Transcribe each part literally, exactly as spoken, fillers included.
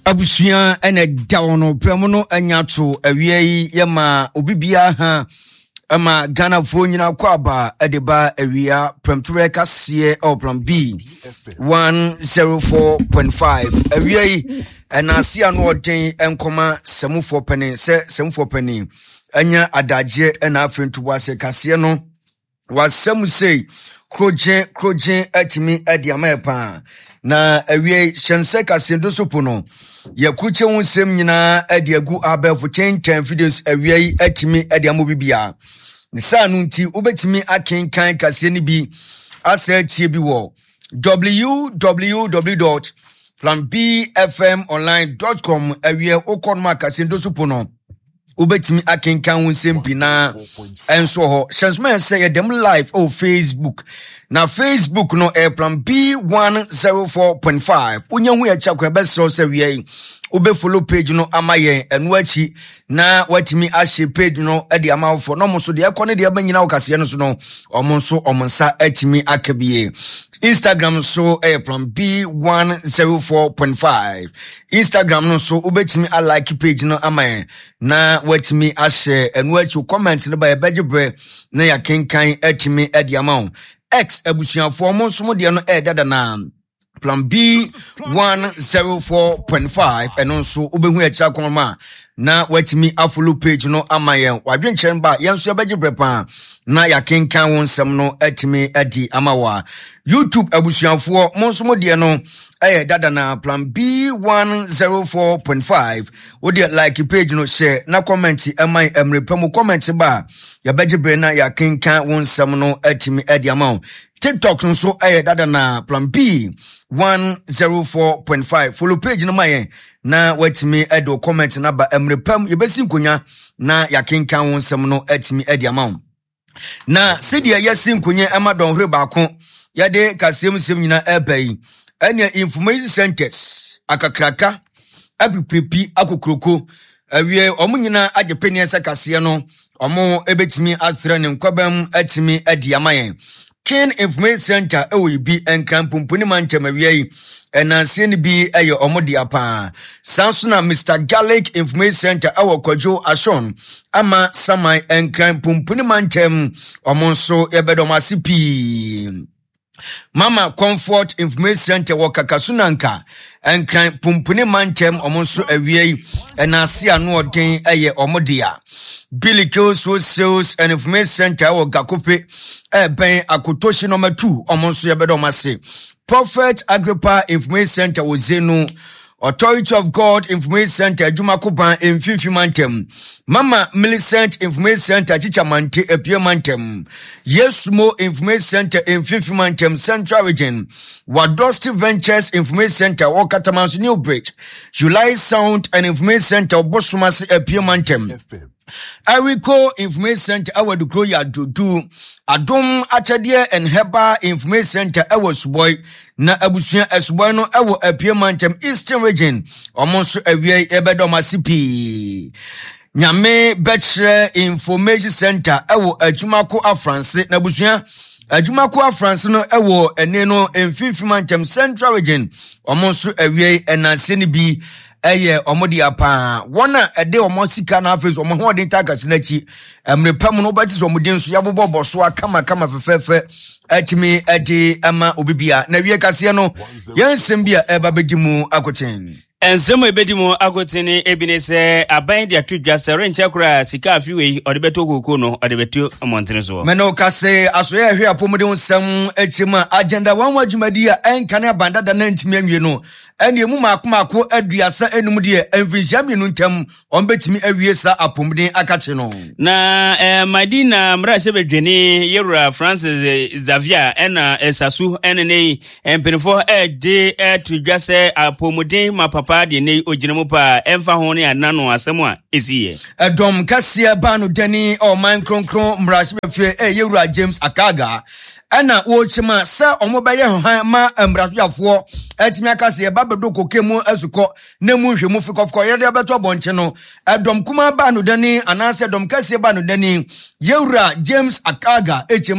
Abusuya ene dawono premono anyato awiei yema obibia ha ama Ghana fo nyina kwaba edeba awia premture kase o prom B one oh four point five awiei enase anu oden enkoma semufo peni se semufo peni anya adaje ena afentu wase kase no wasem sei kroje kroje atimi adiamepa na awie shense kase ndo sopono yakuche wunsem nyina adiagu abefu ten ten videos awie atimi adiamo bibia nisa nu nti ubetimi akenkan kase ni bi asa tie bi wo w w w dot plan b f m online dot com awie okonma kase ndo sopono ubetimi akenkan wunsem pina enso ho shansman say dem live o Facebook na Facebook no e plan B one oh four point five unya hu ya chakwa be so say we ube follow page no amaye enu achi na watimi ahye page no e de amawfo no mo so de ekone de abanyina okase no so no omo so omonsa atimi akabie Instagram so e plan B one oh four point five Instagram no so ubetimi a like page no amaye na watimi ahye enu achi comment no ba e begebre na ya kenkan atimi e de amaw X abusuafo mo so mo de no e dada na plan B one oh four point five eno so obehu e cha konoma na watimi afolo page no amayen wadwenchen ba yenso abegibre pa na yakenkan wonsem no atimi adi amawa YouTube abusuafo mo so mo de no eh dada na plan B one oh four point five wo de like page no share na comment amai emrepam comment ba ya begibre na yakenkan wonsem no atimi adi amaw TikTok nso eh dada na plan B one oh four point five follow page no maye na watimi edo comment na ba emrepam yebesi nkonya na yakenkan wonsem no atimi adi amaw na sedia yesi nkonya amadon hre baako yade kasem sem nyina ebai ene information centers akakraka abiprepi akokroko awie omo nyina agepeni ese kase no omo ebetimi athre ne nkwabam atimi adi amaye Ken Information Center ewe bi enkran pumpuni mantem awie enanse ni bi eye omodi apa Samsung Mister Garlic Information Center awo kwajo ashon ama samai enkran pumpuni mantem omonso ebedomasi pi Mama Comfort Information Center wakakasunanka enkran pumpuni mantem omonso awie enanse anu oden eye omodia Billy Kills Sales and Information Center or Gakope eh ben akotoshi number two omonso yebedomase Prophet Agrippa Information Center wozenu Authority of God Information Center Jumakoban Mfimfi Mantem Mama Millicent Information Center Chichamante Epie Mantem Yesumo Information Center Mfimfi Mantem Central Region Wadosti Ventures Information Center Wakatamansu New Bridge July Sound and Information Center Bosumasi Epie Mantem Ariko Information Center awadu grow ya dudu Adom Achadie and Heba Information Center awo suboy na abusuya esuboy no awo Epie Mantem Eastern Region omonso awie ebedoma sipi Nyame Bachelor Information Center awo Ajumako Afranse na abusuya Ajumako Afranse no awo ene no Mfimfi Mantem Central Region omonso awie enanse ni bi eye omodi apa wona ede omosika na afeso omo ho den takase na chi emrepam no bati so omodi nso yabobo so akama kama fefefe atimi ade ama obibia na wie kase no yensem bia eba bedimu akoten ensemo ebedimu agotene ebinese aban dia tudwa sere nchekura sika afiwe odebeto kokoko no odebeto omontene so meno kase asoye ahwe apomode nsem achima agenda wanwa dwumadi a enkane abanda da na ntimi anwie no ene emu makomako aduasa enum de enfinhia mienu ntem ombetimi awie sa apomode akache no na eh, Madina mrase bedwene Yewura Francis Xavier ena esasu enene empenfo ede etudwa se apomode mapapa pa de ne oginemu pa emfa ho ne anano asem a esiye edom kasia banu dani o man kronkron mrashbe fie e Yewura James Akaga ana wo chima sa omobaye han ma amrafyafo atimi akase ba bedo kokemu azuko na mu hwemu fikofko yede beto bonche no edom kuma banu dani anase edom kasia banu dani Yewura James Akaga echima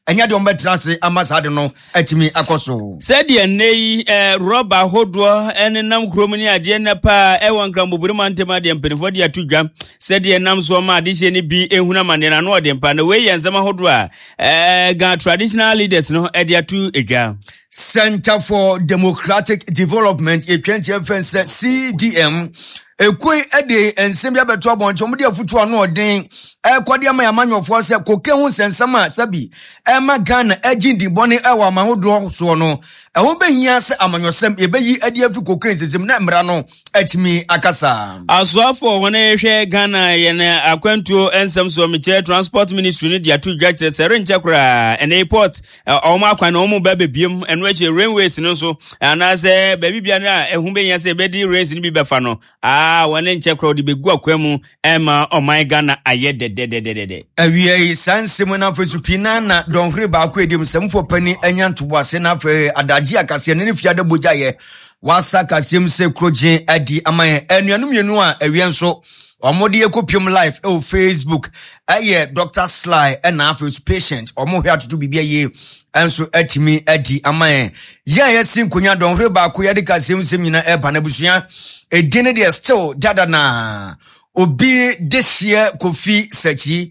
enya de ombetrase amasade no atimi akoso said ye nei rubber hodro ene nam kromni ade na pa e wan kramboburu mantema de mpenfo de atudwa said ye nam so ma ade ni bi ehuna mane na no de mpa na we ye nzama hodro a eh ga traditional leaders no e de atu edwa. Center for Democratic Development e twenty fense C D M ekoi ede ensem ya beto aboncho mo de afutu ano odin e kwade ama amanyofo se koke hu sensama sabi e ma Ghana agindi bone e wa mahodo so no e ho behia se amanyosem e beyi ade afi koke nsesem na mra no atimi akasa asoafo wona hwe Ghana ye na akwantuo ensem so meche transport ministry ni dia to judge serenche kura en airport o ma akwan o mu ba bebiem eno eche railways no so ana se ba bibia na ehun behia se be di race ni bi befa no ah wona nche kura di begu akwam ema o my Ghana aye de de de de de awie sansem na fesupina na donhre ba ko edim semfo pani anyanto ase na fe adaji akase ne fiade bojaye wasa kasem se kroje adi amaye anuanum yenu a awie nso omode ekopiem live e Facebook aye Doctor Sly and after patient omo hwe atoto bibia ye enso atimi adi amaye ya ya sinkonya donhre ba ko yade kasem sem nyina e bana busua edine de still dada na obi desie Kofi Sachi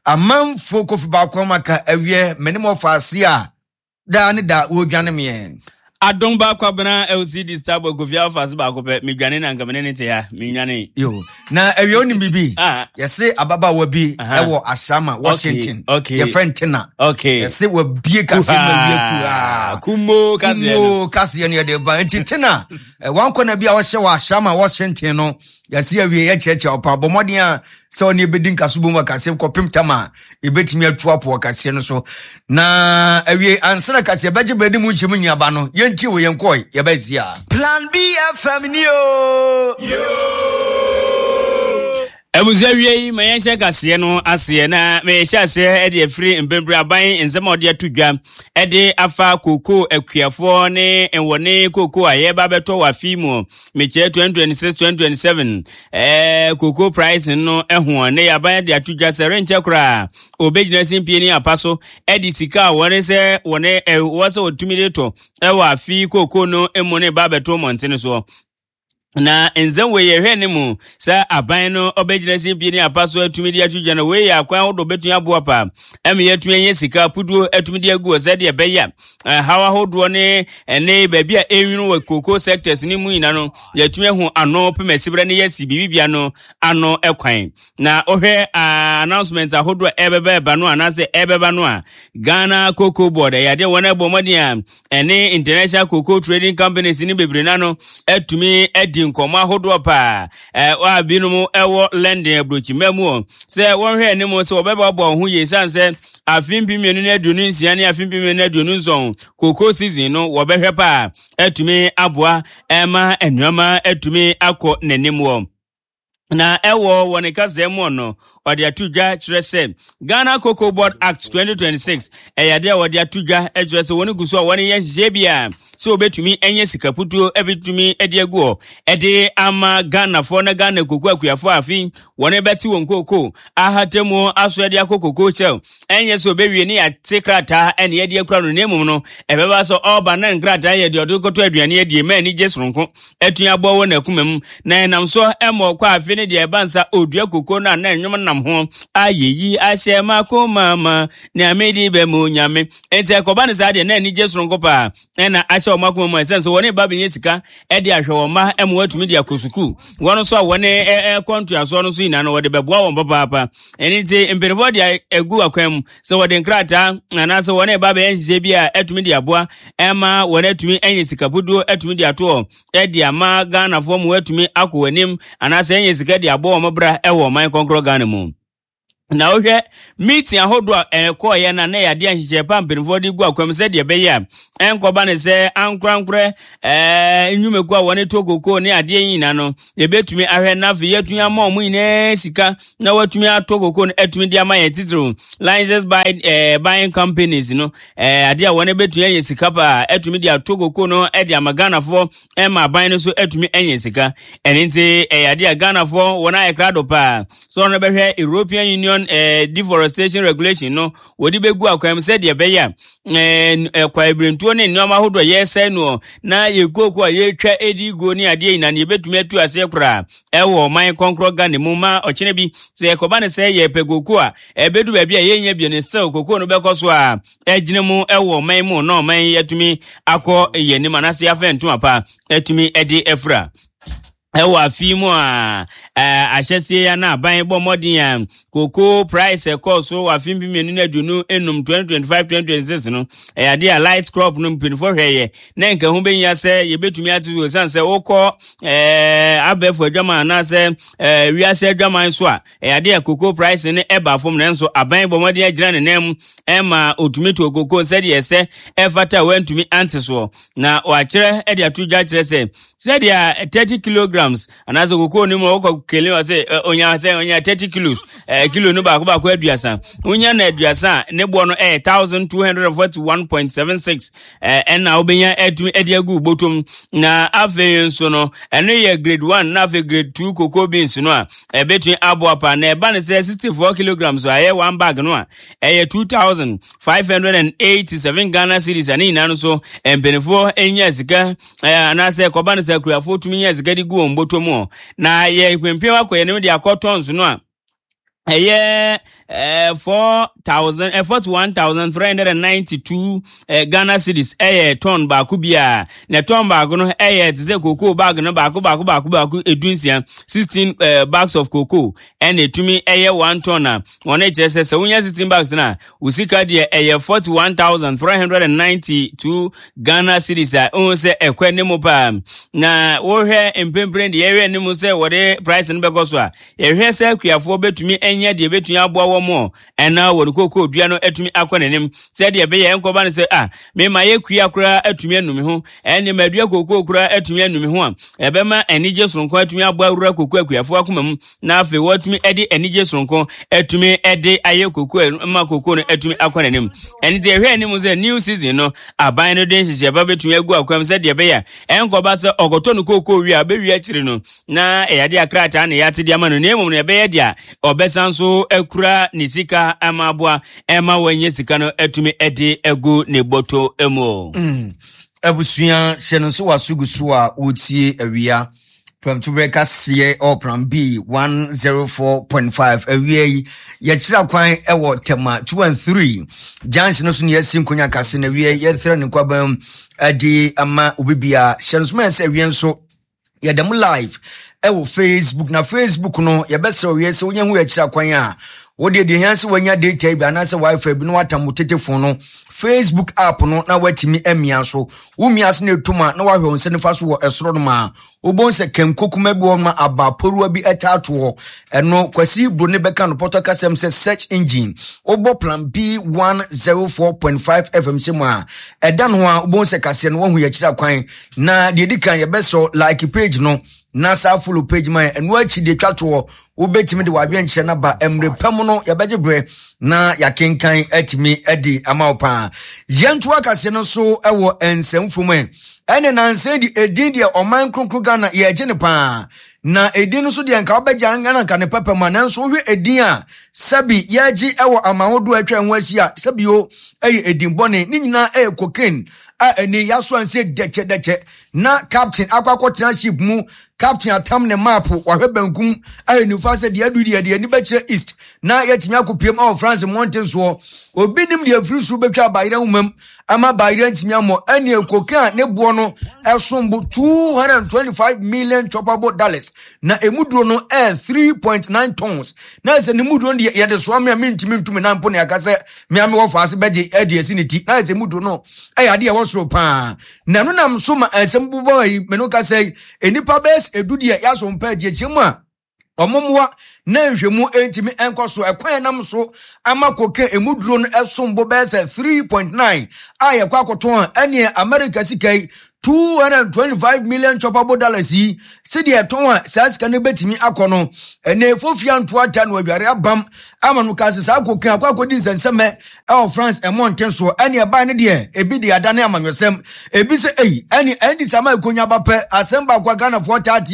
amamfo Kofi ba ko maka awie menemo faase a da ne da wo dwane me adon ba kwa bana L C D star boy Kofi Alphas ba ko pe me dwane na ngamene ne te ya me nwane yo na awie oni bibi ah yese ababa wa bi ewo Asama Washington okay. ye friend tina okay yese wa bie kase ma bie ku ah kumo kase kumo kase ne de ba nti tina wanko na bia wo hye wa Asama Washington no yase awie ye cheche opa bomodin a so ne bedin kasubo ma kase kopim tama ebetimi atu apo kase no so na awie ansana kase beje bedi mu nchimu nyaba no yenti wo yenkoi ye bazia Plan B F M ni o yo Ebuze wie ma yenhye kase no ase na me hye ase e de free mbembre aban enzema ode atudwa e de afa koko akuafo ne enwone koko aye ba beto wa fimu me che twenty twenty-six twenty twenty-seven eh koko price no ehun ne aban de atudwa serenche kra obegina simpie ni apaso e de sika wone se wone e wose otumileto e wa fi koko no emone ba beto montene so na enzen we ye hwe ne mu sa aban no obegina simpie ni apaso atumi de atudwa na we ya akwan wodo betu aboa pa eme yatumi enye sika puduo atumi de agu ose de beya hawa hodo ne ene ba bia enwinu wa koko sectors ni mu ina no yatumi hu ano pemesibre ne yasi bibia no ano ekwan na ohwe announcement ahodo ebebe ba no anase ebeba no a Ghana Cocoa Board ya de wona bomodian ene international cocoa trading companies ni bebre na no atumi edi nkoma hodo pa eh wa binumu ewo lending abrochi memu se won hwe ne mo se obeba bo hu ye sanse afimpi mienu na aduonu nsia ne afimpi mienu na aduonu nson cocoa season no wo behwe pa atumi aboa ema enuama atumi akọ nanim na ewo woni kazemo no odi atudwa kirese Ghana Cocoa Board Act twenty twenty-six eyade odi atudwa ejirese woni guso woni yenhye bia so obetumi enye sikaputuo ebetumi edi aguo edi ama Ghana fo na Ghana Cocoa akuafo afi woni beti won koko ahatemu aso edi akokoko chel enye so obewie ni atikrata ene edi akura no nemum no ebeba so oba na nkrata ye di odokoto aduane edi ma ni jesronko etun abo wo na kumam na enam so emo kwa afi ne de bansa odua koko na na enwom nam ho ayeyi ahyema ko mama na amedi be mu nyame enti akoba ne sade na ni jesronko pa na ahye o makoma mu sense woni ba benye sika e de ahwe o ma emu atumi de akosuku wono so woni e kontua so no so ina no wode beboa won papa papa enti emperifo de egu akwam so wode nkrata na so woni ba be enhye bia atumi de aboa ema woni atumi enye sika buduo atumi de ato e de ama Ghana fo mu atumi akwanim anase enye sika de abo o mabra e wo man konkro Ghana mu na ohwe meeting ahodo ekọ ya na na ya de anhye pampinfo de gu akwam se de be ya enkoba ne se ankrankre eh nyumeku a woni togoko ne ade yina no de betumi ahwe na fe yatun ama omu ine sika na watumi atogoko ne atumi de ama yetitru license by eh buying companies no eh ade a woni betumi enye sika pa atumi de atogoko no e de amagana fo e ma ban no so atumi enye sika enenti eh ade a Ghana fo wona ekrado pa so no behwe European Union union eh, deforestation regulation no wodi begu akwam said ye beya eh kwa ibrentuo ne nneoma hodo ye se no na ye koko ye twa edi go ni ade ina ne betumi atu ase kura ewo man konkro ga ne mu ma ochene bi se koba ne se ye pegoko a ebedu ba bia ye nya bi ne se koko no bekoso a ejine mu ewo man mu no man yetumi akọ ye ni manase afentu apa etumi edi efra ewa fimu a ahyesie ya na ban bo modern ya koko price e cost so wa fimbi menu na dunu enum twenty twenty-five twenty twenty-six no e ade a light crop no mpinfo hweye na nka hu benya se ye betumi ati san se wokọ eh abefo adwama na se eh wiase adwama so a e ade a koko price ne eba fom na nso aban bo modern agina ne nem e ma otumeto koko se de se e fata wantumi anti so na wa kire e de atuja kire se se de thirty kilograms anazo koko ni mo ko kele wa se onya se onya thirty kilos eh kilo no ba ko ba ko aduasa onya na aduasa ne bo no eh one thousand two hundred forty-one point seven six eh na obenya edu ediagu botom na afen so no eno ye grade one na afen grade two cocoa beans no a e between abo apa na e ba ne se sixty-four kilograms so aye one bag no a eh two thousand five hundred eighty-seven Ghana cedis ani na no so embenefo enya sika eh anase ko ba ne se kurafo tumi nya sika di gu botomo na ye kwempia akoye ne de akotons no a eye eh four thousand eh forty-one thousand three hundred ninety-two eh, Ghana cedis eh ton ba ku bia na ton ba go no eh tze cocoa bag no ba ku ba ku ba ku ba ku edunsia sixteen eh, bags of cocoa and etumi eh one ton na one chese se unya sixteen bags na usika de eh forty-one thousand three hundred ninety-two Ghana cedis a on se ekwe ne mo pa na wo hwe empemprem de ye ne mo se wo de price no be go so a ye hwe se kuafo betumi enya de betumi abo mo ena wo koko dua no atumi akonenem se de be ye enkoba ne se ah me ma ye kua kura atumi anumi ho ene ma dua koko kura atumi anumi ho a ebe ma enije sonko atumi abo awura koko akuafo akomam na afi watumi ede enije sonko atumi ede aye koko ma koko no atumi akonenem ene de hwe anim se new season no aban no den hye ba betumi agu akwam se de be ya enkoba se ogoto no koko wi a be wi akire no na e yade akrata na yate de ama no nemu no ebe ye dia obesanso ekura nisika amabwa ema wenye sika no etumi edi egu ne boto emo mm abusuya hye so wasugu so a wotie awia from Tubreka C or from B one oh four point five awia ye kira kwan ewo tema two and three junction so ne yasin konya kase na awia ye thre ne kwabam adi ama obibia hye so mense awia so ye dem live ewo Facebook na Facebook no ye bese awia se wonya hu ye kira kwan a wode de hanse wanya data bi anase wifi bi no atamu tetefon no Facebook app no na watimi amia so wumia so na etuma na wahwe onse ne fa so wo esoro no ma obonse kenkokuma bi won ma abaporua bi atato eno kwasi bro ne beka no poto kasem se search engine obo plan B one oh four point five F M sema eda no a obonse kase no wahu ya kira kwan na de dikan ye beso like page no na sa follow page man eno achi de twato wo betimi de wadwe nche na ba emre pam no ya beje bre na ya kenkan atimi edi amaupa yentu akase no so ewo ensemfom ene na nse di edin de oman kronkro Ghana ye je ne pa na edin so de nka obegya ngana nka ne papa ma na nso hwe edin a sabi ye ji ewo amahodo atwa ho ahia sabi o eye edin bone ni nyina e cocaine a eni yaso anse deche deche na captain akwakotena ship mu captain atam ne map wahwe bankum ayi ni fa se de adu de de ni beche east na yetimi akopiem of France mountains so obi nim de afiri so betwa bayira umam ama bayira ntimi amo eni ekoka ne bo no esombo two hundred twenty-five million choppable dollars na emuduro no air three point nine tons na se ne muduro de ye de so am ya mintimi ntumi na mpo ne akase me am wo fa se beje edi asiniti na se muduro no ayi ade e wo so pa na no nam so ma esembo boy me no ka say enipa bes edudi ya yaso mpa jechemu a omomwa na nhwemu entimi enkoso ekwan nam so amakoke emuduro no esombo bese three point nine aye kwakoton ene America sikai two hundred twenty-five million choppable dollars yi sidi eton a sasika ne betimi akono ene fofia ntoata no adware abam amanu kase sa akoke akwakodi nsenseme e France e monten so ene e ba ne de ebi de adane amanwesem ebi se ei ene endi sama ekonya bape asemba kwa Ghana for thirty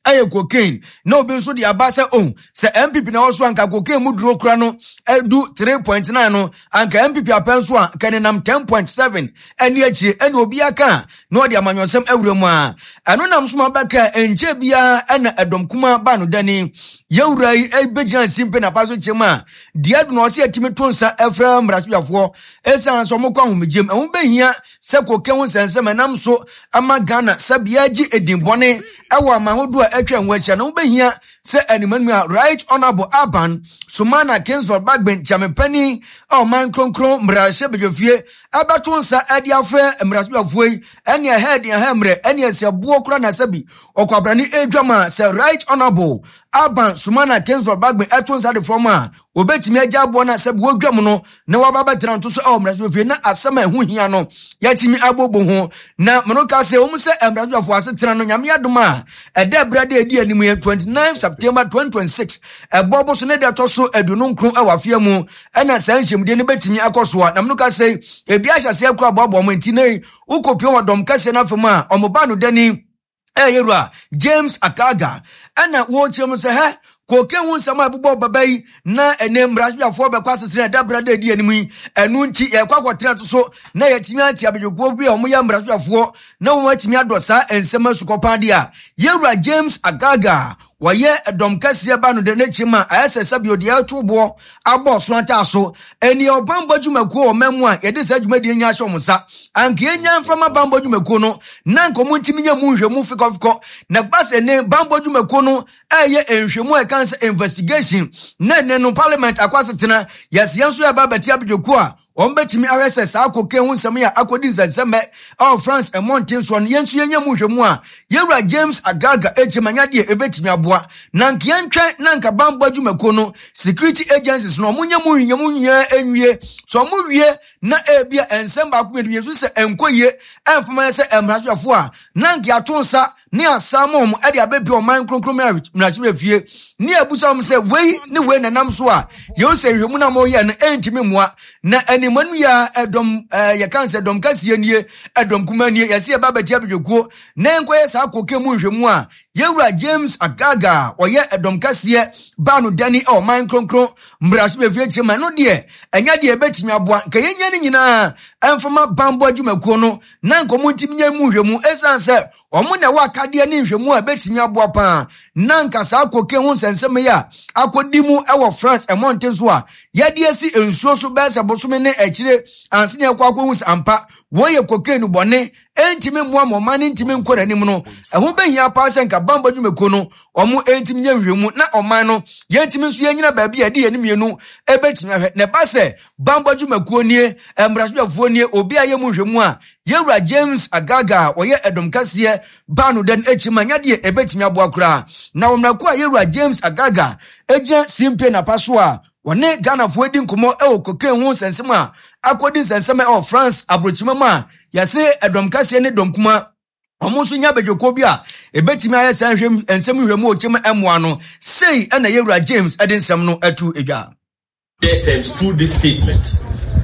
aye cocaine no be so the abasa oh se M P P na also anka cocaine mu duro kura no edu three point nine no anka M P P apenso a kanenam ten point seven eni achi eni obi aka no de amanyosem awuremu a eno nam so mabaka enche bia ena edom kuma ba no dani yewurai ebegian simpe na paso chema dia do no se atimi tonsa efra mrasbiafo esan so mokwa humegem ehun behia se cocaine ho sensem nam so ama Ghana sabiaji edimbone ewo amahodo a atwa nwacha na behia se animanu a Right Honorable Aban Sumana Kingsford Bagben Chamepani o man kronkron mrashe bejofie abatonsa ade afre mrasbiafo yi ene head ya hemre ene asiabuo kura na sabi okwabrani edwama se Right Honorable Aban Sumana Kingsford Bagben atonsa de forma obetimi agya na sabi wodwam no na wababa tranto so o mrasbiafo na asema ehu hia no yatimi abobo ho na menoka se omu se mrasbiafo asetena no nyame adoma ede brade edi animu twenty-nine September twenty twenty-six ebobo so ne de toso edunu nkron awafia mu ena sanhyemde ne betimi akoso na menoka se ebi ahyase akwa abobo mo ntinei ukopio wadom kase na fema omoba no dani eyerua James Akaga ena wo chem se he koke hu nsama abubo babai na ene mrasbiafo be kwasesere da brada edi animu enu nchi ye kwakwotra to so na yatimi ati abedwokuo bi omo ya mrasbiafo na wo atimi adosa ensema sukopade a yerua James Akaga waye edom kase ba no de nechima ayese bi odi atubo abo so anta so eni obambo dwumakuo omemu a yede sa dwumadi enya hyomsa anke enya mfama bambo dwumakuo no na nkomo ntimi nya mu nhwemu fikofiko na gbase ne bambo dwumakuo no eye enhwemu e kanse investigation na ne no parliament akwasetena yesianso ya babati abedwokuo a ombetimi awese sa akoke hu nsem ya akodi nzanseme of France and Mountain so yensu yenya mu nhwemu a yerua James Agaga echemanyade ebetimi aboa na nkiantwe na nka bambo dwumakuo no security agencies no munya mu nyemu nya enwie so mu wie na ebia ensem ba ko yesu se enkoye enfoma se emraswafo a na nki atonsa ni asamom ade abebi o man kronkron mrachwe fie ni abusam se wei ni wei na nam so a ye se hwemu na mo ye no entimi moa na animanu ya edom ye kanse dom kasie nie edom kuma nie ye se babati abedwokuo na enkoye sa akoke mu hwemu a yerua James Agaga oye edom kasie ba no dani o man kronkron mrachwe fie chema no de enya de ebetimi aboa ka yenya ni nyina enfoma bambo adwumakuo no na nkomo ntimi nya mu hwemu esanse omo na wakade ni hwemu a betimi aboa pa na nkasa akoke hu sensem ya akodimu ewo France e Mountain so a yade asi ensuo so bese bosome ne akire ansene akwa akwo hu ampa woye koke nu bone entimi moa mo mane ntimi nkora nim no eho behia pa senka bambo dwumakuo no omo entimi nya hwemu na oman no yentimi nso yanyina ba bia de yani mienu ebetimi ahwe ne ba se bambo dwumakuo nie emrasbiafo nie obi aye mu hwemu a yerua James Agaga woye edom kase ba no den echima de ebetimi aboa kura na omrako a yerua James Agaga eja simpe na paso a wone Ghana fo edi nkomo e okoke hu sensem a akodi sensem e France abrochimama yase edom kase ne dom kuma omusu nya bedwoko bi a ebetimi aye san hwem ensem hwemu ochim emoa no sei na yerua James edi nsem no atu edwa. There's through this statement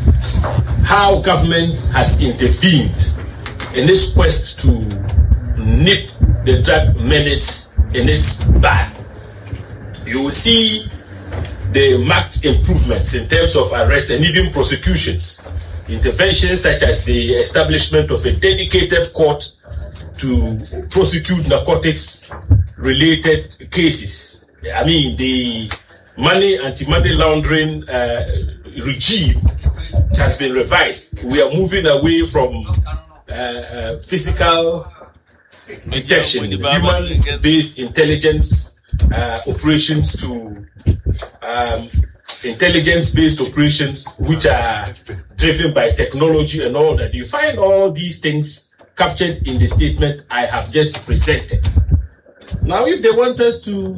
how government has intervened in this quest to nip the drug menace in its bud. You will see the marked improvements in terms of arrests and even prosecutions. Interventions such as the establishment of a dedicated court to prosecute narcotics-related cases. I mean, the money, anti-money laundering uh, regime has been revised. We are moving away from uh, uh, physical detection, human-based intelligence uh, operations to um, intelligence-based operations which are driven by technology and all that. You find all these things captured in the statement I have just presented. Now, if they want us to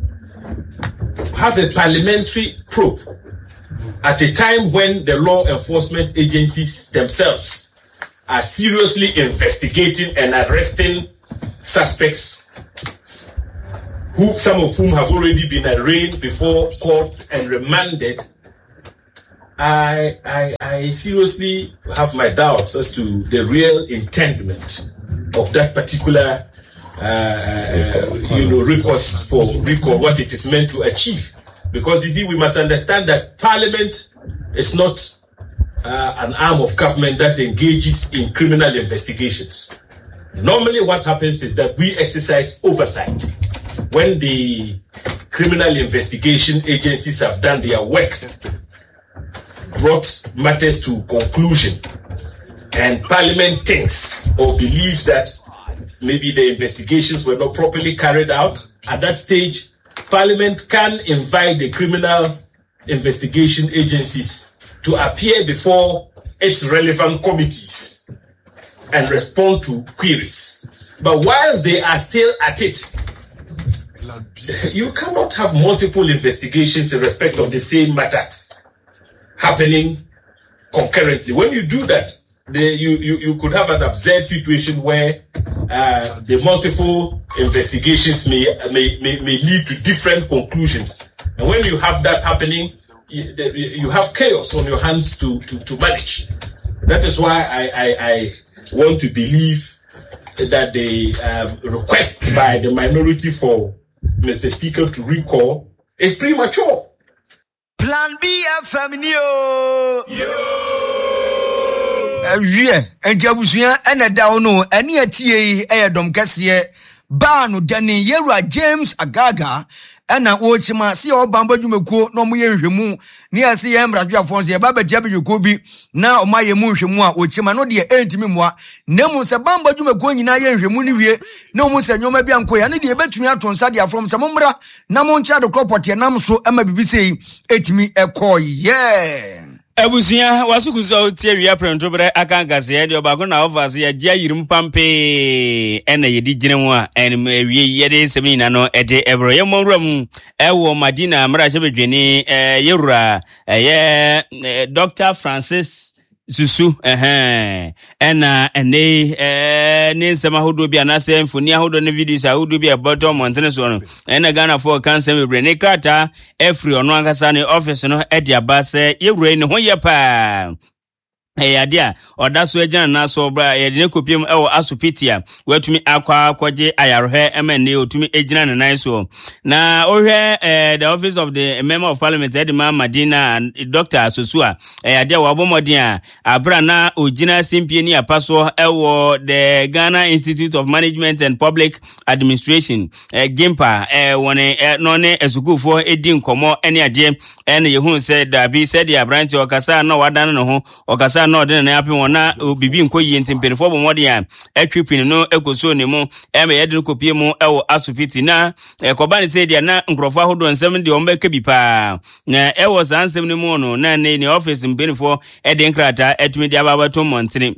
have a parliamentary probe at a time when the law enforcement agencies themselves are seriously investigating and arresting suspects, who some of whom have already been arraigned before courts and remanded, I, I, I seriously have my doubts as to the real intendment of that particular uh, you know, recourse for recall what it is meant to achieve. Because you see, we must understand that Parliament is not uh, an arm of government that engages in criminal investigations. Normally what happens is that we exercise oversight. When the criminal investigation agencies have done their work, brought matters to conclusion, and Parliament thinks or believes that maybe the investigations were not properly carried out, at that stage, Parliament can invite the criminal investigation agencies to appear before its relevant committees and respond to queries. But whilst they are still at it, you cannot have multiple investigations in respect of the same matter happening concurrently. When you do that, the, you, you, you could have an absurd situation where uh, the multiple investigations may, may, may, may lead to different conclusions. And when you have that happening, you, you have chaos on your hands to, to, to manage. That is why I, I, I want to believe that the um, request by the minority for Mister Speaker to recall is premature. Plan B F M yo. Awie, enja busuya ena dawo no, eni atie e dom kese ba no dani Yewura James Agaga ena ochima si o bamba dwumekuo no mo ye nhwemu ni ase ye mradwe afonse ye baba dia bedweko bi na o maye mu nhwemu a ochima no de entimi moa nemu se bamba dwumekuo nyina ye nhwemu ni wie na o mu se nyoma bia nko ya ne de betumi atonsa de afrom se momra na mo ncha de kropote nam so ama bibisei etimi ekoye. Abusia wasukuzo tie wi aprento bre akangase ye de obako na ofase ye gia yirim pampe ena ye di ginemu a en wi ye de semina no e de ebro ye monram e wo Madina mra shebedweni eh Yewura eh Doctor Francis Susu eh ena ene eh ne nsema hodo bi anase mfoni ahodo ne videos ahodo bi e bottom montene so no ena Ghana for cancer mebre ne krata efri ono ankasa ne office no e dia ba se Yewura ne ho ye pa eh adia odaso agina na so bra ye de kopiem e wo asupitia watumi akwa akwaje ayarohe emene otumi agina ne nan so na ohwe eh the office of the member of parliament Edma Madina and Doctor Susua eh adia wo bomodin a abra na ogina simpie ni apaso e wo the Ghana Institute of Management and Public Administration eh Gimpa eh woni eh, no ne esukufo edi nkomo ene ade ene yehun said da bi said ya branch okasa na wadana no ho okasa no de na yapi wona bibi nkoyi ntimpenfo bomode a atwipin no ekoso ne mu e me yede kopie mu e wo asupiti na ekoba ne said ya na nkrofo ahodo nsem de ombeka bi pa na e wo sansem ne mu no na ne ne office mpenfo e de nkrata atumi de ababato montene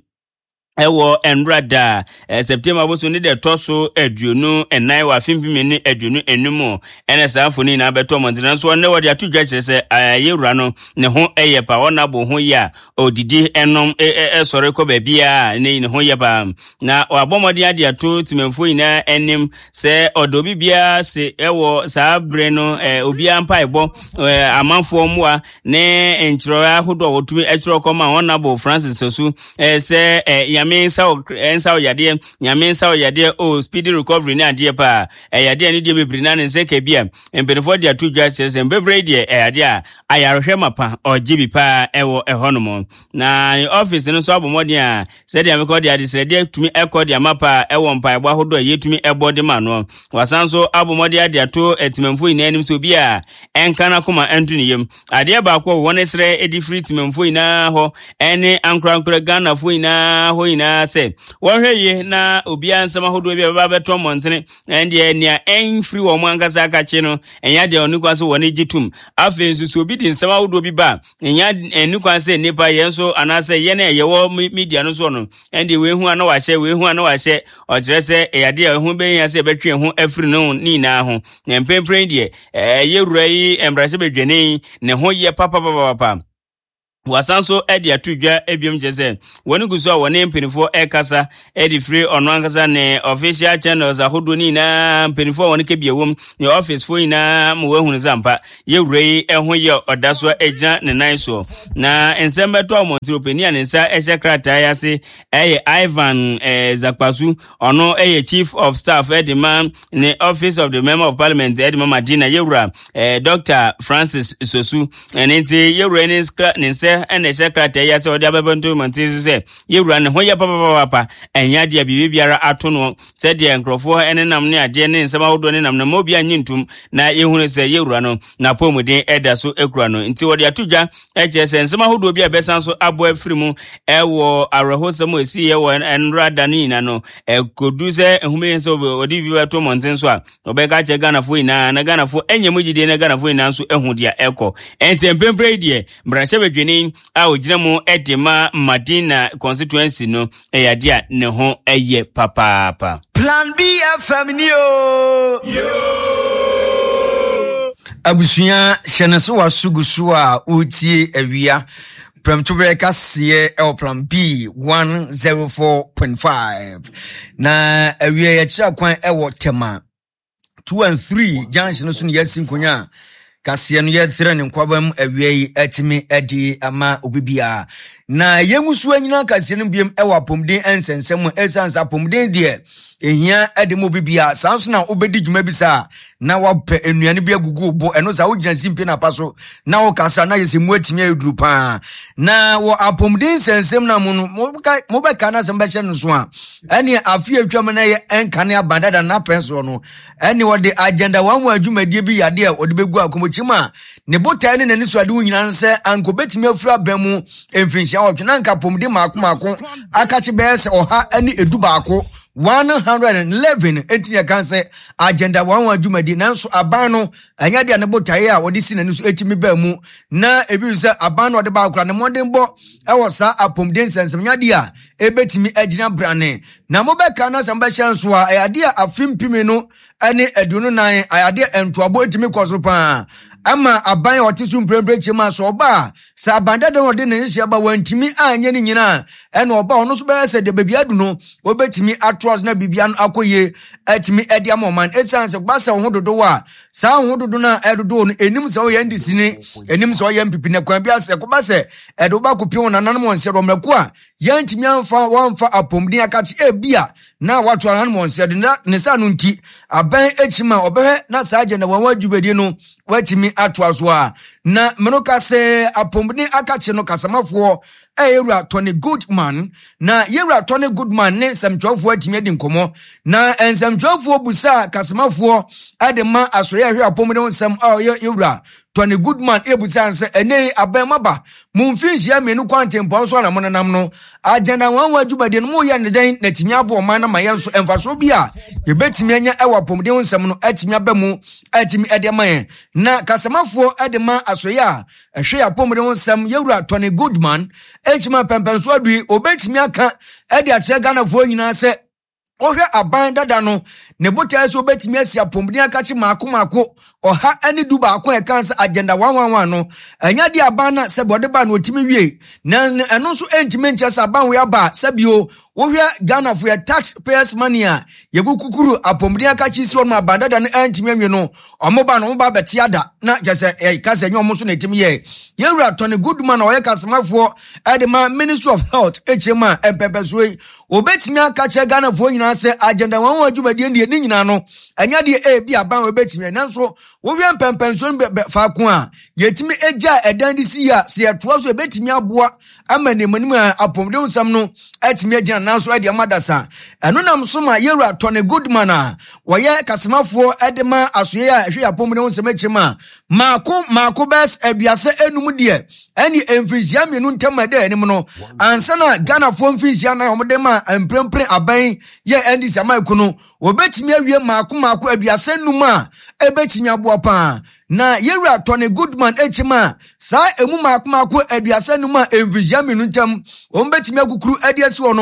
ewo enrada eh, September boso ni de toso aduonu enai wa fimpimi ni aduonu enumu ene sanfoni na beto montina so ne wodi atudwa kire se Yewura no ne ho eye pa wona bo ho ya odidi enom e sore ko ba bia ne ne ho ye ba na abomodi ade ato timemfo ina enim se odobi bia se ewo sa bre no eh, obi ampa ebo eh, amanfo mwa ne enchiro ahodo wotumi echiro ko ma wona bo Francis Sosu eh, se eh, Nyame sao ensa yade nyame sao yade o speedy recovery ni ade pa e yade ni de bebri na nse ke bia empenfo de atu justice embebre de e yade a ayarhwe mapa ogibi pa ewo ehonom na ni office no so abomodin a se de ameko de ade se de tumi ekọ de mapa ewo mpa egba hodo a yetumi ebode ma no wasanso abomodin ade ato etimemfo ina anim so bia enkana koma entuni yem ade ba ko wona sere edi free timemfo ina ho ene ankra Ghana fo ina ho ina se wohweye na obia nsema hodo bia baba beto montene ende nia en free wo mangasa aka chi no enya de onikwaso woni gitum afen susu obi di nsema hodo bi ba enya enikwanse nipa yenso anase ye na yewo media no so no ende we hu ana wahye we hu ana wahye o kire se eyade ehu be yan se betwe hu afri no ni na ho empempren de Yewura yi embrase bedwene ne ho ye papa papa papa wasanso edi atudwa ebiom jeze woni guso woni mpinifo ekasa edi free ono ankasa ne official channels ahodo ni na mpinifo woni kebiewom ne office fo ina mo wehunu zampa yewrei eho ye odaso egina ne naiso na ensembeto amontropeni anensa ehye krata yase eye Ivan eh, Zakpasu ono eye chief of staff edima ne office of the member of parliament edima Madina yewra eh, Doctor Francis Sosu enenti yewrei ne ene sekrata ya se odi abebantu mantizi se yewura ne ho ya papa papa enya dia bibiara atono se dia nkrofo ene nam ne ade ne nsema wodo ne nam na mobi anyintum na yehunu se yewura no na pomuden eda so ekura no nti wodi atudwa eche se nsema wodo bi abesan so abo afirimu ewo arehosem esi yewo enra dani na no ekodu se ehume se odi bi bato monten so a obeka che Ghana fo ina na Ghana fo enye mugide na Ghana fo ina so ehu dia eko entempempre die mbrahye bedwini a ojinamo edema Madina constituency no eyadia ne ho eye papa Plan B F M ni o yo abusuya sheneso wasugusu a utie awia Premtubreka siye el Plan B one oh four point five na awia ya chira kwan ewo tema two and three junction so ne yasin konya kasiye no ye three ne kwabam awiei atimi edi ama obibia na yengusu anyina kasiye no biem ewa apomden ensensem esansa apomden de ehia edi mo bibia sanso na obedi dwuma bisa na wape enuane bia gugu bo eno sa wogina simpe na paso na wo kasa na yesi mu atimi eduru pa na wo apomden sensem na mo mo be kana sembe hye no so a eni afi atwam na ye enkane abandada na penso no eni wo de agenda wanwa adwumadie bi yade a odi begu akomochima ne botai ne nani so ade wunyina nse anko betimi afura bamu emfinhia wo twena nka apomden maako maako akache be se oha eni edu baako one hundred eleven etinya kanse agenda wanwa adwumadi nanso abano anya de anebotaye a wodi sinani so etimi ba mu na ebi se abano wode ba akura ne modern bo ewo sa apomden sensem nya de a ebetimi agina brane na mobeka na samba chanso a ayade a afimpimi no ane adunu nan ayade entoabo etimi koso pa ama aban otisu mprembre chema so oba sa abanda de wode ne hye ba wantimi anye ni nyina ene oba ono so be se de bebia du no obetimi atros na bibia no akoye atimi edi amoman esanse gbasa ho dodo wa sa ho dodo na edodo no enim se o yandi sini enim se o yam pipi na kwan bia se ko se edo ba kopi wona nanom onse ro mlako a yantimi amfa wamfa apomden akachi ebia na watu anan monse de na ne sa no nti aban echima obehe na sa agenda wanwa djubedie no watimi atwazo na menoka se apomden akachi no kasamafo Eyura Tony Goodman na Yura Tony Goodman ne samtwofo atimi edi nkomo na ensamtwofo busa kasamafo adema asoye ahwe apomden nsam a Yura Tony Goodman ebusa nse ene abemaba mumfinhia menu kwantempo nso na monanam no agenda wanwa djubade no mo ya ne den na timi avo man na mayenso emfaso bia yebetimi anya ewa apomden nsam no atimi abamu atimi edema na kasamafo adema asoye ahwe apomden nsam Yura Tony Goodman echima pempenso adui obetimi aka edi ahye Ghana fo nyina se ohwe aban dada no ne botai so betimi asi apomden akachi maako maako oha ani du ba akon e kansa agenda one one one no anya di aban na se bode ba no otimi wie na eno so entimi nchesa aban we aba sabio ohwe Ghana for tax payers money a yegukukuru apomden akachi si won aban dada no entimi anwe no omoba no ba beti ada na jese e kasa nyo mo so na etimi ye Yewura Tony Goodman o ye kasamafo edema Ministry of Health echema empempesoi obetimi akachi Ghana for nyina se agenda wanwa adwumadie ndie ni nyina no anya de e bi aban we betimi nanso wo wi empempenso fa ko a yetimi eja edan di si ya se etoa so betimi aboa amane manim apomden nsam no atimi agina nanso ade amadasa eno nam so ma Yewura Tony Goodman a wo ye kasamafo edema asoye a hwe apomden nsam echema maako maako bes aduase enum de ani emfisia menu ntamade anim no ansana Ghana fo mfisia na omdema emprempre aban ye endi sama ikuno obetimi awie maako maako aduase enum a ebetimi aboa pa na Yewura Tony Goodman echima sa emu maako maako aduase enum a emfisia menu ntam ombetimi agukuru adiasi wono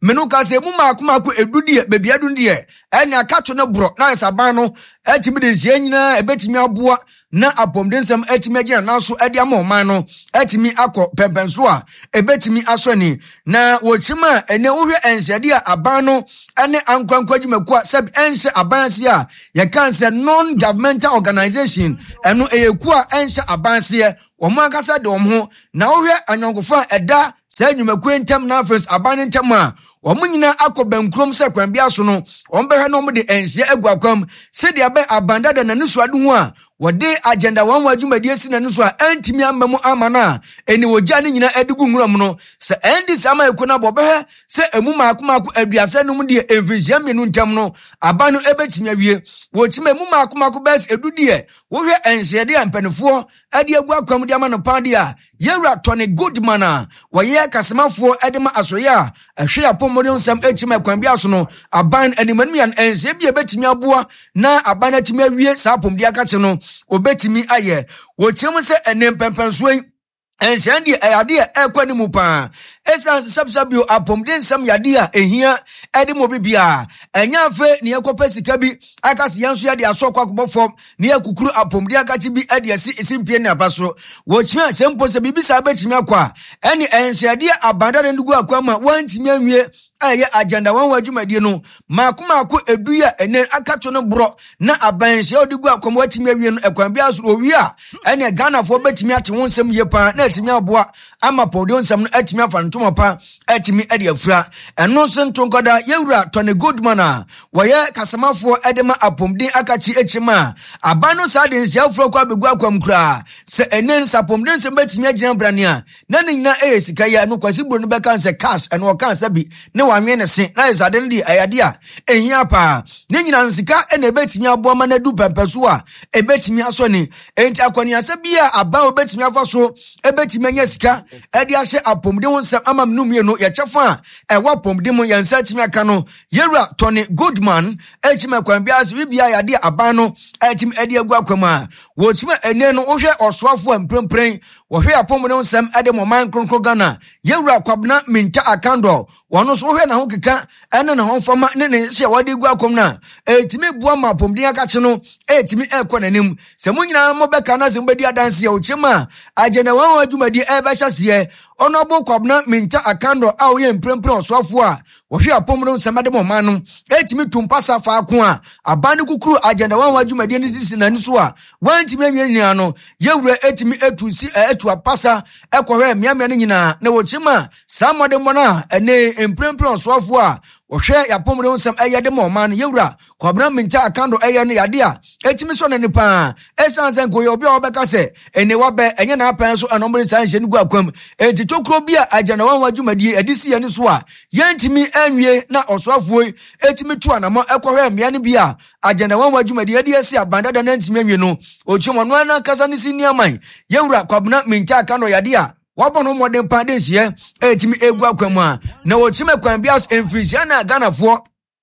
menu ka se mu maako maako edudi e bebi adu de ene akato ne bro na esaban no etimi de hye nyina ebetimi aboa na apomdensem etimi agina nanso ade ama oman no etimi akọ pempenso a ebetimi asoni na wochima ene wohwe enhyade a aban no ene ankwankwa dwumaku a seb enhye aban se a ye kan se non governmental organization eno eyeku a enhye aban se omo akasa de omho na wohwe anyankofa eda se dwumaku entem na afres aban entem a omo nyina akobankrom se kwan bia so no ombehwe no mo de enhye aguakwam se de abe abanda da na nusu adu ho a wode agenda wan wadwumadie si na nusu a antimi amamu amana eni wogya ne nyina adigu nguram no se endi sama ekona bobehwe se emu maakomako aduase no mu de envizia menu ntem no abanu ebetimi awie wochima emu maakomako bes edudie wohwe enhyede ampanefo ade aguakwam de amana pade a yewra Tony Goodman a waye kasemafo edema asoya ahwe apomodon sam echima kwan bia so no aban animanian enhye bia betimi aboa na aban atimi awie sa apomdia kache no obetimi aye wochim se enempempensoen enhyande ayade ekwa ni mu pa esanse sabsabio apomden sam yade a ehia ede mo bibia enya afe ne ekopa sika bi akase yanso yade asokwa akobofom ne ekukuru apomdia kache bi ade asi esimpie ne abaso wochim sempo se bibisa betimi akwa ene enhyade abanda de ndugu akwa ma wantimi anwie aye agenda wan wadwumadie no maakomako eduya enen akato no bro na abanhye odigu akom watimi awie no ekwan bia so owi a ene Ghana fo betimi ate wonsem yepa na atimi aboa ama podion nsem no atimi afa ntoma pa atimi ade afura eno so ntonkoda yewura Tony Goodman a waye kasemafo edema apomdin akachi echima abano sade nsia afura kwa begu akwam kura se enen sapomdin nsem betimi agina brania na nyina e sika ya no kwasi bro no beka nse cash eno kan sabi ne wanwe ne se na izade ndi ayade a ehia pa ne nyina nsika ene betimi aboa ma na du pempeso a ebetimi asoni enti akwani asabia aba obetimi afaso ebetimi anya sika ede ahye apomdin wonsam ama mnumie no ye chefa ewa apomdin mo yansa timi aka no yewura Tony Goodman echima kwan bia as bibia yade aban no etimi ede agu akwama wo chima ene no wohwe osoafo amprempren wohwe apomdin wonsam ede mo man kronkro Ghana yewura Kwabena Minta Akando wono so wohwe na ho keka ene na ho fama ne ne hye wade agu akwam na etimi bua ma apomdin aka che no etimi ekọ nanim se mo nyina mo beka na se mbedi adanse ya wo chima agena wan wadwumadi ebe hyase Honorable Kwabena Minta Akando a oye mprempre osofo a wohwe apomdon samade mo manu etimi tumpasa fa ko a abane kukuru agenda wan wadwumadi ni sisi na niso a wantimi anwanya no yewura etimi etusi etu apasa ekohwe miamia ne nyina na wochima samode mo na ene mprempre osofo a wohwe yapomdon sam ayade mo manu yewura Kwabena Minta Akando eye ne yade a etimi so na nipa esanse nkoye obi a obeka se ene wabe enye na apan so anombere san hye nugu akwam enti tokro bia agana wan wadwumadie edisi ye ne so a yantimi anwie na osoafo etimi tu anamo ekohwe mmea ne bia agana wan wadwumadie de esi abanda da nantimi anwie no ochimo no na kasa ne siniaman yewura Kwabena Minta Akando yade a wabono modern padensie etimi egu akwam a na wochime kwan bia emfisia na Ghana fo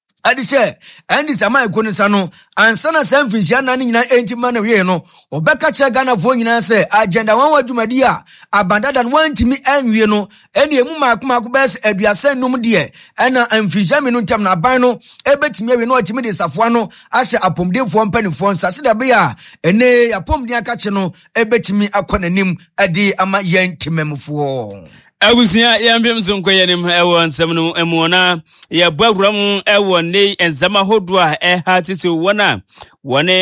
adise andi sama ekonisa no ansana samfisia na nyina entima na wie no obeka che Ghana fo nyina se agenda wan wadwumadi a abandada no wantimi anwie no ene emu maakomako bes aduasa num de ena amfisia menu ntam na ban no ebetimi awie no atimi de safoa no ahye apomdefo mpanifo nsase da be a ene apomden aka che no ebetimi akonanim ade ama yentimemfo Agusia yambem sonkoye nim ewo nsem no emuona ya bwawram ewo ne enzama hodo a eha tisi wona wone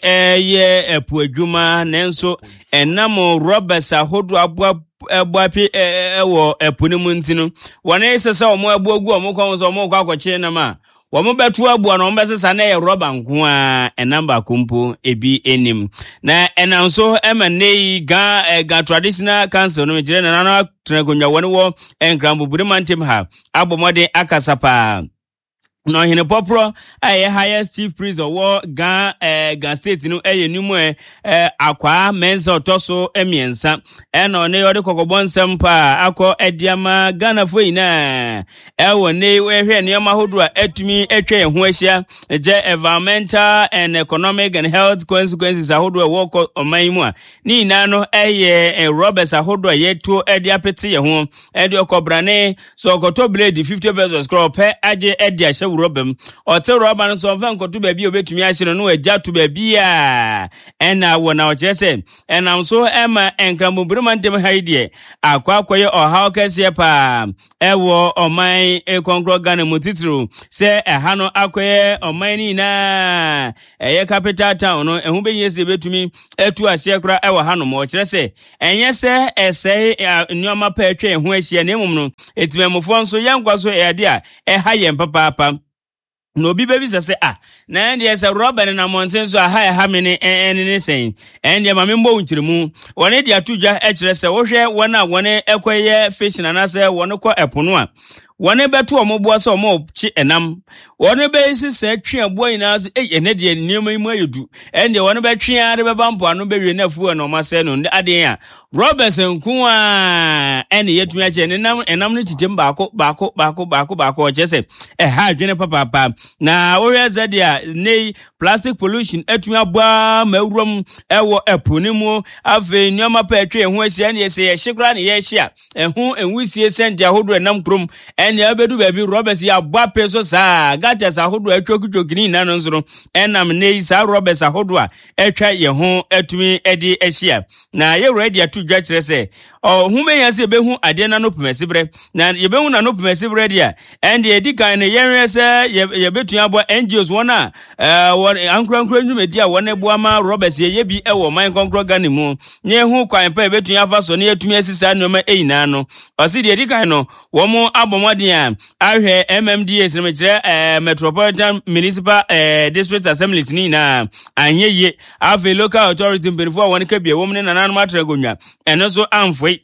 eye epu adwuma nenso enamo Robert ahodo abwa ebwapi ewo epu ne muntino wone sesa omo abuagu omo kon so omo kwa akwache na ma Wamu betu abua na ombesesa na ye roba nkuwa enamba kumpo ebi enim. Na enanso ema nei ga, eh, ga traditional council no mejire na nana tunegonya wani wo enkrambu buri mantem ha. Abo mwade akasapa. no hine popro eh highest chief priest of war Gan eh Gan state no eh nimu eh akwa mensa otoso emiensa eh no ne yode kokobonsem pa akọ ediama Ghana fo ina eh woni we hwe niam ahodo a atumi atwa ho ahia je environmental and economic and health consequences ahodo e wo oman mu a ni ina no eh Roberts ahodo yeto edi apete ye ho edi okobrane so okoto blade fifty pesos crop pe age edi ahye robem ote roba no so fan koto baabi obetumi ahye no agya to baabi a ena wona o chese enam so ema enkambubruma ntem haide akwa akoye ohaw kese pa ewo oman ekonkro Ghana mutitru se eha no akoye oman ni na eye capital town no ehu benyese betumi etu ahye kra ewo ha no mo chese enye se ese nyoma pa atwa ehu ahye na emum no etimemofo nso yankwa so ede a eha ye papa papa no bi baby say ah na ndi ese Robert na monten so aha ha me ne en ne sen en ndi ma me mbo nchirimu woni dia tuja e kire se wo hwe wona woni ekoye fish na na se woni ko epono a woni beto omoboa se omo chi enam woni be isi se twe aboa ina se eh ene de niam imu ayedu en ndi woni be twe ade be bampo ano be wie na fu na oma se no ade a Robert nku a en yetu ya che enam enam no titem baako baako baako baako baako che se eh ha dwene papa papa na wo zedia nei plastic pollution etu aboa mawurom ewo eponimu ave niam pa atwe ho asia ne se ye hyekra ne ye hia ehu enwusie sendia hodo enam krom eni abedu baby Roberts ya bwa peso sa gatas ahodo atwokutwokini na no nso enam nei sa Roberts ahodo a etwa ye ho atumi edi ehia na ye ready atu dwa kire se o hume ya se behu ade na no pemesibre na ye behu na no pemesibre dia and ye dikan ne ye se ye betu abo N G Os wona eh won ankurankura nwumedi a wona ebu ama Roberts ye bi ewo man konkro Ghana mu nye hu kwan pa betu afa so ne atumi asisa noma eina no o si de dikan no wo mu abomwade a ahwe M M D S ne kire eh Metropolitan Municipal eh District Assemblies ni na anyeye ave local authority benefo won ka bia wo mu ne nananum atragonwa eno so amfoi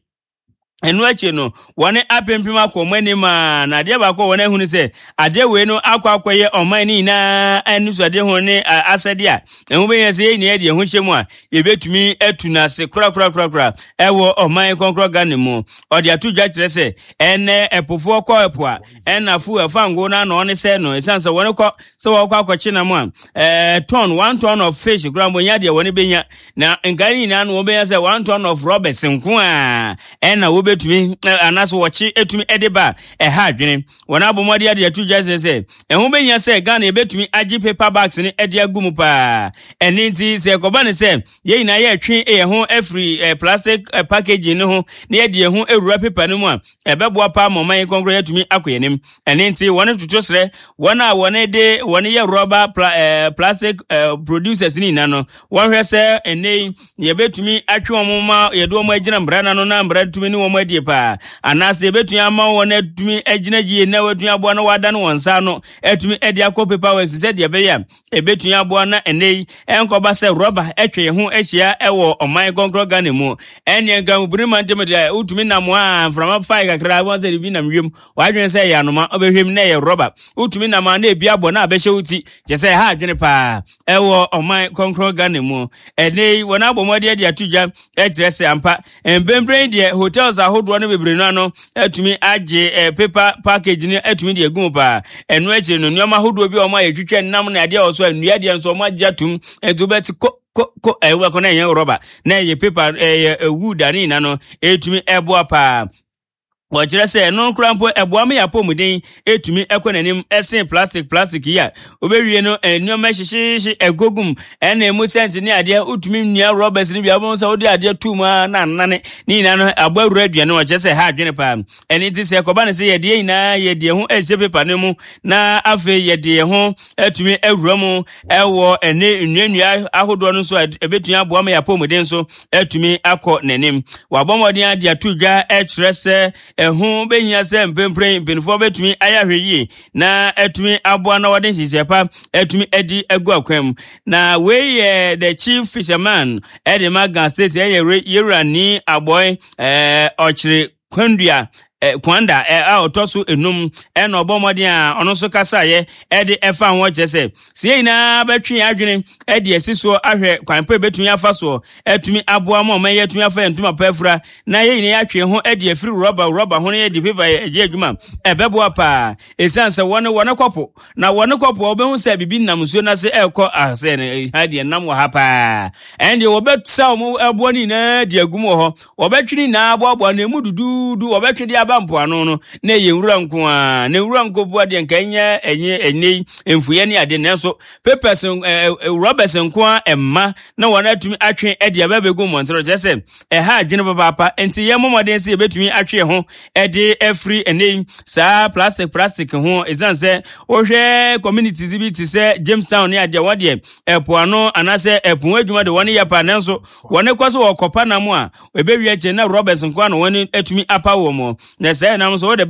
enu ache no wone apempim akomani ma na de ba ko wone hunu se ade we no akwa akoye oman ni na enu so ade ho ne asade a ehu be yese ni ade ho hyemu a ye betumi atuna se kura kura kura kura ewo oman konkro Ghana mu ode atu dwa kire se ene epofo ko epo a ena fu afango na na one se no esanse wone ko se wo kwa akwachi na mu a eh ton one ton of fish kura mbonya de wone benya na ngani na no wo be yese one ton of Roberts nko a ena wo betumi anaso wochi etumi edeba eha adwene wona abomodi ade atu jase se ehu benya se Ghana ebetumi agi paper bags ni ede agumu pa eni nti se koba ne se ye ina ye atwe eho every plastic packaging no ho ne ede ehu ewura paper no mu a ebeboa pa moman konkro yatumi akoyenim eni nti wona tutosre wona wona de wona ye rubber plastic producers ni na no wonhwe se eni ye betumi atwe omoma ye do omo agina mbrana no na mbra tumi ni omo ade pa anase betu ama wona atumi aginagie na watu aboa no wada no wonsa no atumi ede akọ paper works se de be ya ebetu aboa na enei enkoba se rubber etwe ho ahia ewo oman konkro Ghana mu ene ga brima ntemede utumi na mo a from up five kakra won se bi na mwem wadwen se ya no ma obehwem na ye rubber utumi na ma na ebi abo na abehye uti je se ha adwene pa ewo oman konkro Ghana mu enei wona abomode de atuja ekire se ampa embembre de hotels ahodo no bebre no ano atumi age paper package ni atumi de egum pa enu eche no nyoma ahodo bi o ma yetwetwe nam na ade o so anua de nso ma jatum etu bet ko ko ko ewe ko na yen rubber na ye paper eh wood ani na no etumi ebo pa Wajira se no krampo eboa me yapomuden etumi ekonanim esen plastic plastic ya obewie no enyo hyehyehye egogum ena emu sent ni ade utumi nnua Roberts ni bia bon sa odi ade tuma na nane ni na no abawura aduane wo chese ha adwene pa eni ti se koba ne se ye de ina ye de ho ese paper ne mu na afe ye de ho etumi awura mu ewo ene nnuanua ahodo no so ebetumi aboa me yapomuden so etumi akọ nanim wabomodin ade atudwa e kyerese ehu benya se mpempre mpinfo betumi ayahweyi na etumi aboa na wode hyehyapa etumi edi egu akwam na we ye the chief fisherman Edi Magan State ye yerani aboy eh ochire kwandua eh, kwanda eh, a otoso enum ena obomodin a ono so kasa ye e de efa ho chese sie na betwe adwene e de asiso ahwe kwanpa betumi afa so etumi aboa ma omaye etumi afa entuma pafura na ye ne atwe ho e de afiri rubber rubber ho ne de paper e adwuma e beboa pa esanse wone wone kopo na wone kopo obehu se bibi namsuo na se ekọ ase ne ha de nam wa ha pa ende obetsa omo abo ni na de agum ho obetwini na abo abo na emu dududu obetwe de aba mpo ano no na ye nwura nko a na nwura nko bo de nka enye enye enye emfuye ne ade nenso papers rubbers nko a emma na wona atumi atwe e de aba begum montro jese e ha adwene baba pa enti ye momoden se betumi atwe ho e de every ene sa plastic plastic ho ezanse o hwe communities bi ti se Jamestown ne ade wode epo ano anase epo adwuma de woni ya pa nenso woni kwaso okopa na mo a ebewie che na rubbers nko a no woni atumi apa wo mo na se na mo so